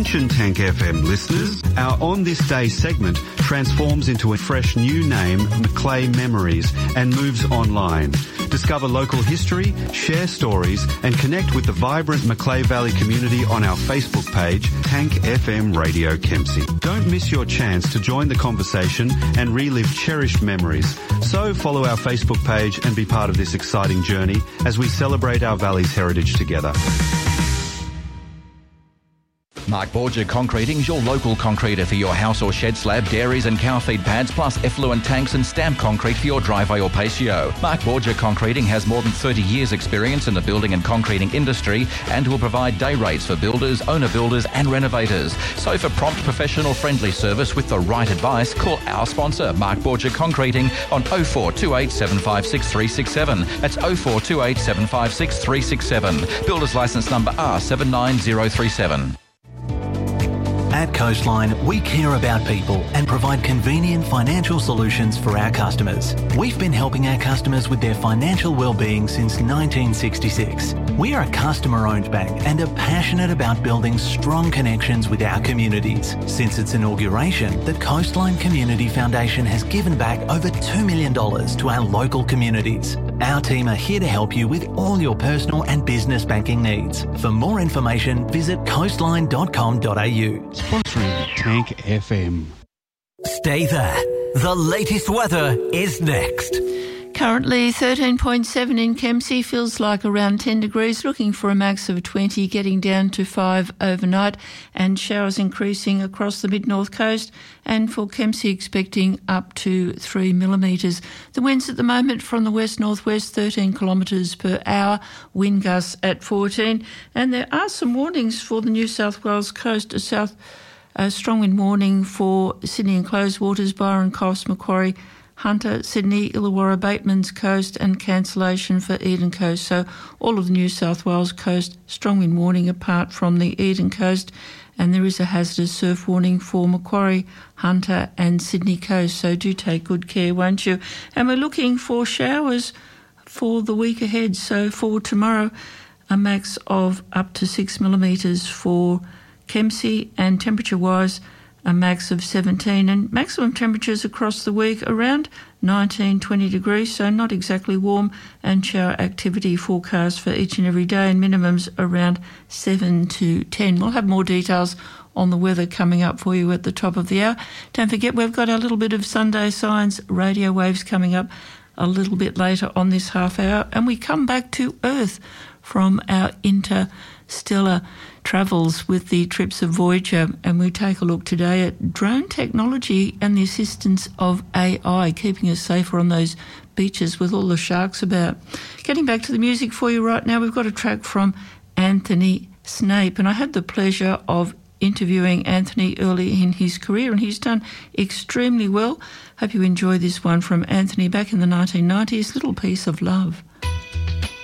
Attention Tank FM listeners, our On This Day segment transforms into a fresh new name, Macleay Memories, and moves online. Discover local history, share stories and connect with the vibrant Macleay Valley community on our Facebook page, Tank FM Radio Kempsey. Don't miss your chance to join the conversation and relive cherished memories. So follow our Facebook page and be part of this exciting journey as we celebrate our valley's heritage together. Mark Borgia Concreting's your local concreter for your house or shed slab, dairies and cow feed pads, plus effluent tanks and stamp concrete for your driveway or patio. Mark Borgia Concreting has more than 30 years' experience in the building and concreting industry and will provide day rates for builders, owner-builders and renovators. So for prompt, professional, friendly service with the right advice, call our sponsor, Mark Borgia Concreting, on 0428 756 367. That's 0428 756 367. Builder's licence number R79037. At Coastline, we care about people and provide convenient financial solutions for our customers. We've been helping our customers with their financial well-being since 1966. We are a customer-owned bank and are passionate about building strong connections with our communities. Since its inauguration, the Coastline Community Foundation has given back over $2 million to our local communities. Our team are here to help you with all your personal and business banking needs. For more information, visit coastline.com.au. Sponsoring Tank FM. Stay there. The latest weather is next. Currently 13.7 in Kempsey, feels like around 10 degrees, looking for a max of 20, getting down to 5 overnight, and showers increasing across the mid-north coast, and for Kempsey expecting up to 3 millimetres. The winds at the moment from the west-northwest, 13 kilometres per hour, wind gusts at 14, and there are some warnings for the New South Wales coast, a strong wind warning for Sydney and Closed Waters, Byron, Coffs, Macquarie, Hunter, Sydney, Illawarra, Bateman's Coast and cancellation for Eden Coast. So all of the New South Wales coast, strong wind warning apart from the Eden Coast, and there is a hazardous surf warning for Macquarie, Hunter and Sydney Coast. So do take good care, won't you? And we're looking for showers for the week ahead. So for tomorrow, a max of up to 6 millimetres for Kempsey, and temperature-wise, a max of 17, and maximum temperatures across the week around 19, 20 degrees, so not exactly warm, and shower activity forecast for each and every day, and minimums around 7 to 10. We'll have more details on the weather coming up for you at the top of the hour. Don't forget, we've got a little bit of Sunday Science radio waves coming up a little bit later on this half hour, and we come back to Earth from our interstellar travels with the trips of Voyager, and we take a look today at drone technology and the assistance of AI, keeping us safer on those beaches with all the sharks about. Getting back to the music for you right now, we've got a track from Anthony Snape, and I had the pleasure of interviewing Anthony early in his career, and he's done extremely well. Hope you enjoy this one from Anthony back in the 1990s, Little Piece of Love.